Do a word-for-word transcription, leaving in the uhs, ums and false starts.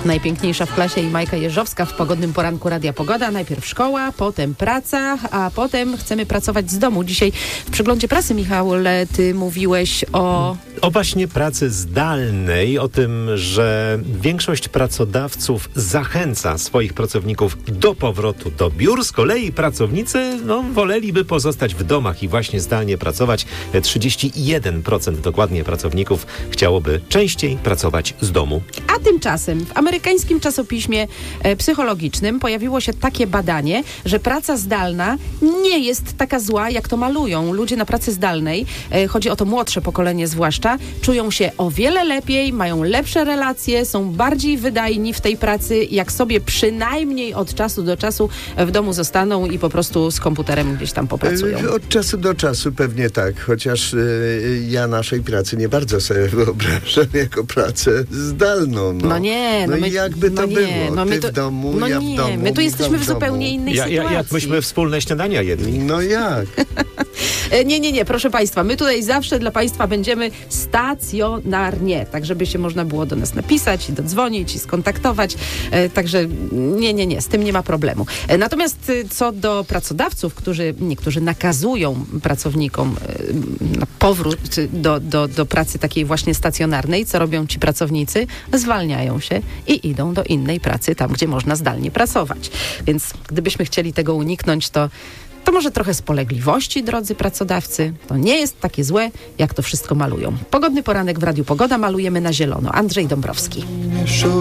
Najpiękniejsza w klasie i Majka Jeżowska w pogodnym poranku Radia Pogoda. Najpierw szkoła, potem praca, a potem chcemy pracować z domu. Dzisiaj w przeglądzie prasy, Michał, ty mówiłeś o... O właśnie pracy zdalnej, o tym, że większość pracodawców zachęca swoich pracowników do powrotu do biur. Z kolei pracownicy no, woleliby pozostać w domach i właśnie zdalnie pracować. trzydzieści jeden procent dokładnie pracowników chciałoby częściej pracować z domu. A tymczasem w amerykańskim czasopiśmie e, psychologicznym pojawiło się takie badanie, że praca zdalna nie jest taka zła, jak to malują. Ludzie na pracy zdalnej, e, chodzi o to młodsze pokolenie zwłaszcza, czują się o wiele lepiej, mają lepsze relacje, są bardziej wydajni w tej pracy, jak sobie przynajmniej od czasu do czasu w domu zostaną i po prostu z komputerem gdzieś tam popracują. Od czasu do czasu pewnie tak, chociaż y, ja naszej pracy nie bardzo sobie wyobrażam jako pracę zdalną. No, no nie, no, no i my, jakby to no nie, było, no my ty to, w domu, no ja nie, w domu. my tu jesteśmy w domu. zupełnie innej Ja, sytuacji. ja, jak myśmy wspólne śniadania jedli. No jak? Nie, nie, nie, proszę Państwa, my tutaj zawsze dla Państwa będziemy stacjonarnie, tak żeby się można było do nas napisać i dodzwonić i skontaktować, e, także nie, nie, nie, z tym nie ma problemu. E, natomiast e, co do pracodawców, którzy niektórzy nakazują pracownikom e, na powrót do, do, do pracy takiej właśnie stacjonarnej, co robią ci pracownicy? Zwalniają się i idą do innej pracy, tam gdzie można zdalnie pracować. Więc gdybyśmy chcieli tego uniknąć, to To może trochę spolegliwości, drodzy pracodawcy. To nie jest takie złe, jak to wszystko malują. Pogodny poranek w Radiu Pogoda malujemy na zielono. Andrzej Dąbrowski.